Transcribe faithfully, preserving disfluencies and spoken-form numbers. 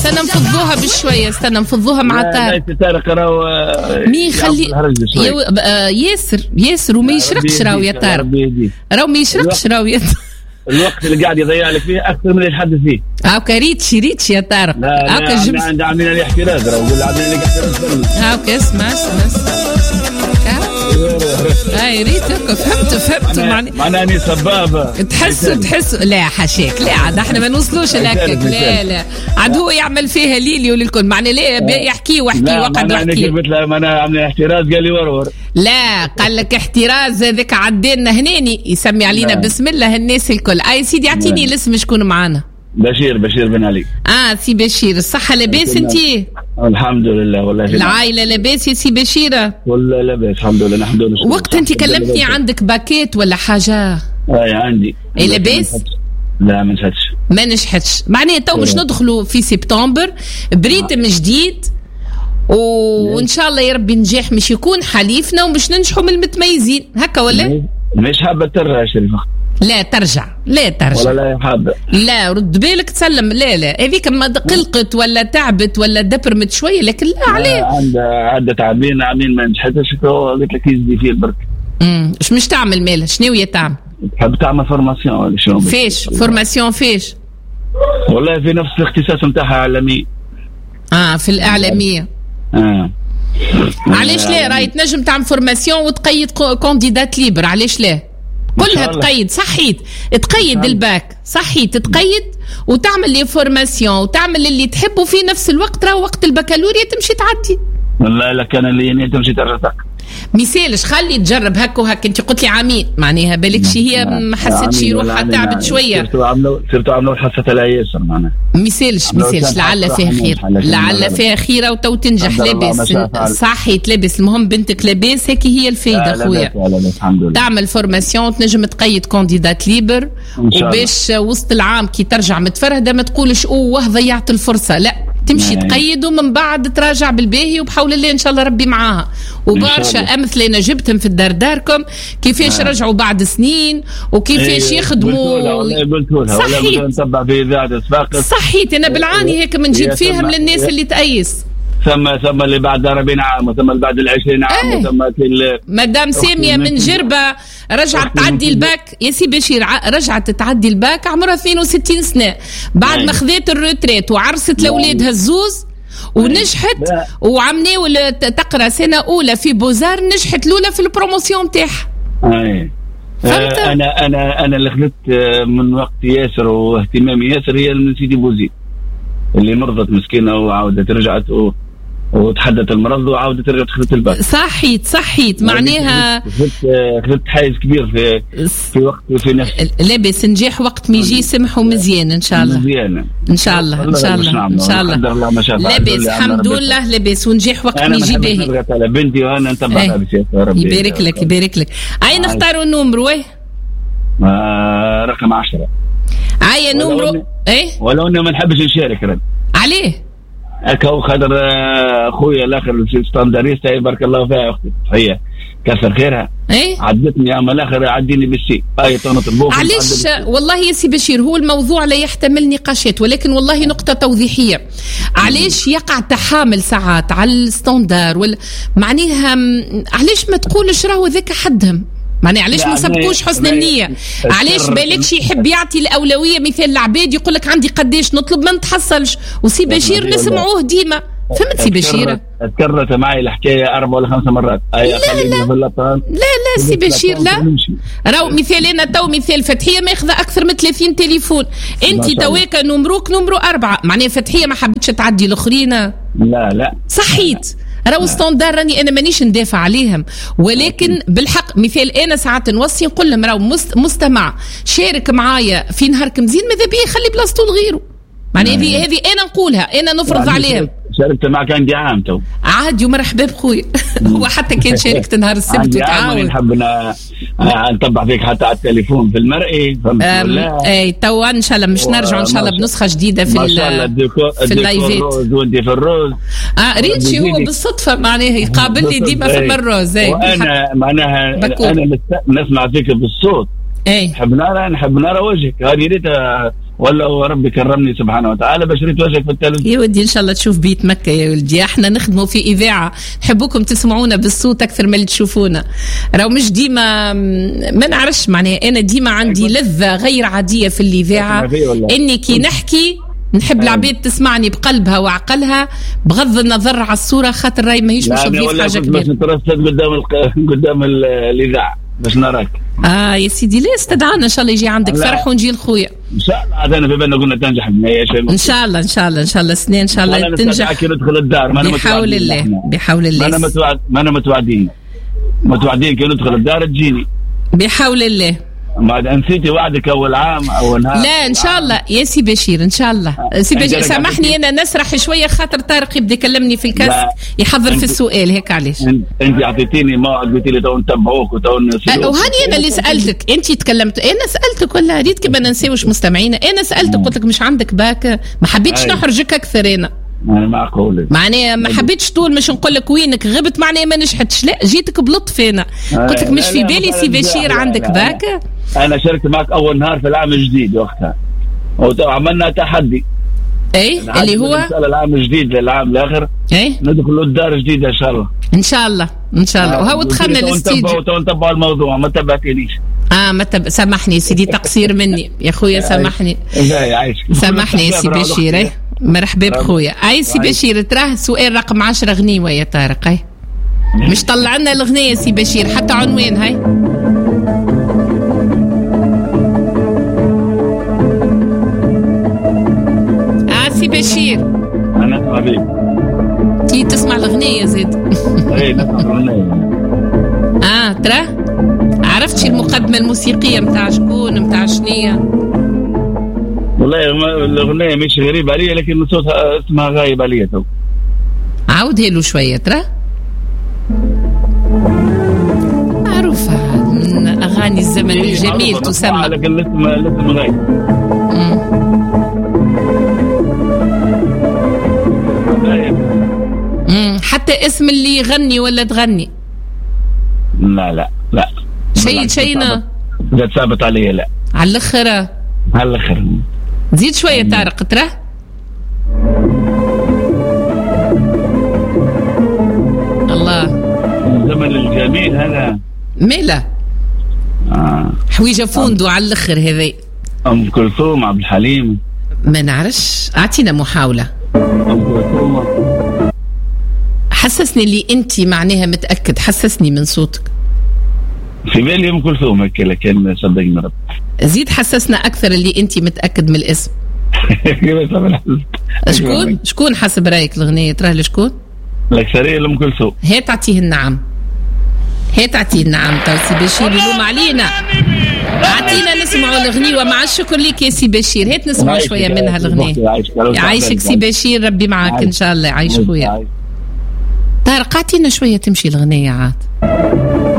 استنى نفضوها بشويه، استنى نفضوها مع طارق. طارق راهو مي خلي ياسر ياسر وما يشرقش راهو يا طارق، راهو ما يشرقش راهو الوقت اللي قاعد يضيع لك فيه اكثر من اللي يتحدث فيه. هاكا ريتشي ريتشي يا طارق، هاكا جبت عند عاملين الاحتراز، راهو يقول عاملين الاحتراز. هاكا اسمع اسمع هاي ريتك فهمت فهمت معناها معناها اني سبابه تحسوا تحسوا لا حاشاك، لا عاد احنا ما نوصلوش لهكاك، لا لا عاد هو يعمل فيها ليلي وللكل، معناها لا يحكي وحكي وقعد وحكي. قلت له معناها عاملين احتراز، قال لي ورور. لا قال لك احتراز هذاك عدينا هناني يسمي علينا لا. بسم الله الناس الكل. اي سيدي اعطيني الاسم شكون معانا. بشير بشير بن علي. اه سي بشير، الصحة لاباس انتي؟ الحمد لله والله. العائلة لاباس يا سي بشيرة؟ والله لاباس الحمد لله نحمد لله. وقت انتي كلمتني عندك باكيت ولا حاجة؟ اي عندي. اي لاباس؟ لا ما نشحتش. ما نشحتش، معناها تو باش ندخلوا في سبتمبر بريتم جديد و... وان شاء الله يا ربي نجاح مش يكون حليفنا ومش ننجحوا من المتميزين هكا ولا؟ مش حابة ترجع يا شريفة. لا ترجع لا ترجع ولا لا حابة. لا رد بالك تسلم. لا لا هذيك ما قلقت ولا تعبت ولا دبرمت شوية، لكن لا عليه عندها عدة تعبين عامين ما نجحتش، قلت لك يزدي فيه البرك. امم اش مش تعمل مالها شنو هي تعمل؟ تحب تعمل فورماسيون ولا شنو؟ فيش فورماسيون فيش؟ والله في نفس الاختصاص نتاعها عالمية. اه في الإعلامية. اه علاش لا راهي تنجم تعمل فورماسيون وتقيد كونديدات ليبر، علاش لا؟ كلها تقيد صحيت تقيد الباك صحيت تقيد وتعمل لي فورماسيون وتعمل اللي تحبه في نفس الوقت، راه وقت البكالوريا تمشي تعدي. والله لا كان اللي تمشي ترجع مثالش خلي تجرب هكا وهكا. انت قلت لي عامين معناها بالكش هي ما حسيتش روحها تعبت شويه. صرتوا عملوا صرتوا عملوا حصه لا ياسر معناها. مثالش مثالش لعل فيها خير لعل فيها خير وتو تنجح لاباس صحي لاباس. المهم بنتك لاباس هيك هي الفايده خويا. تعمل فورماسيون تنجم تقيد كونديدات ليبر وباش وسط العام كي ترجع متفرهده ما تقولش اوه ضيعت الفرصه، لا تمشي تقيد ومن بعد تراجع بالباهي وبحول الله ان شاء الله ربي معاها. وبرشا امثله انا جبتهم في الدار داركم كيفاش رجعوا بعد سنين وكيفاش يخدموا. قلت لها صحيت نتبع في اذاعه صفاقس صحيت انا بالعاني هيك من جيب فيهم للناس اللي تأيس. ثم ثم اللي بعد أربعين عام وثم اللي بعد العشرين عام ايه. وثم مدام ساميه من جربه رجعت تعدي الباك يا سي بشير، رجعت تعدي الباك عمرها اثنين وستين سنه بعد ما خذت الروتريت وعرست لاولادها الزوز ونجحت وعمناو تقرا سنه اولى في بوزار نجحت الاولى في البروموسيون تاعها. اي آه انا انا انا اللي خذت من وقت ياسر واهتمامي ياسر هي من سيدي بوزيد اللي مرضت مسكينه وعاودت رجعت و... وتحدث المرض وعاودت رجعت خذت الباك. صحيت صحيت معناها خذت خذت حيز كبير في في وقت في نفس لابس نجاح وقت ما يجي سمح ومزيان ان شاء الله. مزيان ان شاء الله ان شاء الله ان شاء الله لابس الحمد لله لابس ونجاح وقت ما يجي باهي. انا بنتي وانا نتبعها بسياسه ربي يبارك لك يبارك لك. اي نختاروا النمرو ايه آه رقم عشرة. اي نمرو ايه ولو انه ما نحبش نشارك رد عليه اكو خاطر اخويا الاخر ستاندريست بارك الله فيها اختي هي كثر خيرها ايه عدتني اما الاخر عديني بالشيء اي طنط البوخ. علاش والله يا سي بشير هو الموضوع لا يحتمل نقاشات ولكن والله نقطه توضيحيه. علاش يقع تحامل ساعات على الستاندر ولا معناها علاش ما تقولش راهو ذاك حدهم معناها علاش ما سبقوش حسن النية؟ علاش بالكش يحب يعطي الأولوية مثال العباد يقول لك عندي قداش نطلب ما نتحصلش وسي بشير نسمعوه ديما فهمت سي بشير؟ تكررت معي الحكاية أربع ولا خمسة مرات. لا لا لا لا سي بشير لا راهو مثال أنا تو مثال فتحية ما ياخذ أكثر من ثلاثين تليفون أنت تويك نمروك نمرو أربعة معناها فتحية ما حبتش تعدي الآخرين. لا لا صحيت راهو ستاندر راني انا مانيش ندافع عليهم ولكن بالحق مثال انا ساعات نوصي نقول لهم راهو مستمع شارك معايا في نهارك مزيان ماذا بيه خلي بلاصتو لغيره معناها هذه هذه انا نقولها انا نفرض عليهم. شاركت معك عندي عام تو عادي ومرحبا بخويا هو حتى كان شاركت نهار السبت وتعاون نحب نطبع فيك حتى على التليفون في المرئي اي تو ان شاء الله مش نرجعوا ان شاء الله بنسخه جديده في في اللايفات وانت في الروز اه ريتشي هو بالصدفه معناها يقابلني ديما في الروز. وانا معناها انا نسمع فيك بالصوت اي نحب نرى نحب نرى وجهك. هذه ريتها ولا ربي كرمني سبحانه وتعالى باش ريت وجهك في التلفزيون. يا ودي ان شاء الله تشوف بيت مكه يا ولدي. احنا نخدموا في اذاعه نحبوكم تسمعونا بالصوت اكثر من اللي تشوفونا. راهو مش ديما ما نعرفش معناها انا ديما عندي لذه غير عاديه في الاذاعه اني كي نحكي نحب العباد تسمعني بقلبها وعقلها بغض النظر على الصوره خاطر راي ماهيش مش نضيف حاجه كبيره. باش نترصد قدام قدام الاذاعه باش نراك. اه يا سيدي ليه استدعانا ان شاء الله يجي عندك فرح ونجي لخويا ان شاء الله. عاد انا في بالنا قلنا تنجح ان شاء الله ان شاء الله ان شاء الله سنين ان شاء الله تنجح. كي ندخل الدار ما انا بحول الله بحول الله ما انا متوعد ما انا متوعدين متوعدين كي ندخل الدار تجيني بحول الله. ما نسيتي وعدك اول عام او نهار. لا ان شاء الله يا سي بشير ان شاء الله. سي بشير سامحني انا نسرح شويه خاطر طارق يبدا يكلمني في الكاس يحضر في السؤال هيك علاش. انت اعطيتيني موعد قلتي لي تو نتبعوك وتو نسالوك. وهاني انا اللي سالتك انت تكلمت انا سالتك ولا ريت كي ما ننساوش مستمعينا انا سالتك قلت لك مش عندك باك ما حبيتش نحرجك اكثر انا. انا معقول معناها ما حبيتش طول مش نقول لك وينك غبت معناها ما نجحتش لا جيتك بلطف انا قلت لك مش في بالي سي بشير عندك باك. انا شاركت معك اول نهار في العام الجديد وقتها وعملنا تحدي اي اللي هو العام الجديد للعام الاخر اي ندخلوا الدار جديده ان شاء الله ان شاء الله ان شاء الله. وهو دخلنا الاستديو ونتبعوا الموضوع ما تبعتنيش. اه ما تب... سامحني سيدي تقصير مني يا خويا سامحني سامحني يا سي بشير. مرحبا بخويا. اي سي بشير تراه سؤال رقم عشرة غنيوه يا طارق. هاي مش طلع لنا الغنية سي بشير حتى عنوان. هاي اه سي بشير انا اسمع بيك تي تسمع الغنية زيد. اي نسمع الغنية. اه تراه عرفتش المقدمة الموسيقية متاع شكون متاع شنية؟ والله الأغنية مش غريبة عليا لكن صوتها اسمها غايب عليا تو. عاودها له شوية ترى. معروفة من أغاني الزمن الجميل تسمى. لكن الاسم الاسم غايب. امم حتى اسم اللي يغني ولا تغني؟ لا لا لا. شيء شينا. لا ثابت عليا لا. على الآخر. على الآخر. زيد شوية طارق ترى. الله. الزمن الجميل هذا. ميلا. آه. حويجة فوندو على الآخر هذي. أم كلثوم عبد الحليم. ما نعرفش أعطينا محاولة. أم كلثوم. حسسني اللي أنت معناها متأكد حسسني من صوتك. في بالي أم كلثوم هيك لكن صدقني رب. زيد حسسنا أكثر اللي أنت متأكد من الاسم. شكون شكون حسب رايك الأغنية تراه لشكون؟ الأكثرية لأم كلثوم. هي تعطيه النعم. هي تعطيه النعم تو سي بشير يلوم علينا. أعطينا نسمعوا الأغنية ومع الشكر لك يا سي بشير. هات نسمعوا شوية منها الأغنية. يعيشك سي بشير ربي معك إن شاء الله يعيش خويا. طارق أعطينا شوية تمشي الأغنية عاد.